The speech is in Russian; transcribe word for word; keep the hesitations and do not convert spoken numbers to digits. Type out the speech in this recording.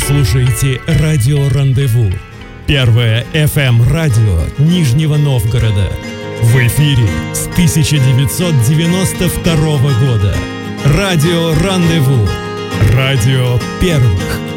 слушаете «Радио Рандеву», первое эф эм-радио Нижнего Новгорода. В эфире с тысяча девятьсот девяносто второго года. «Радио Рандеву», радио первых.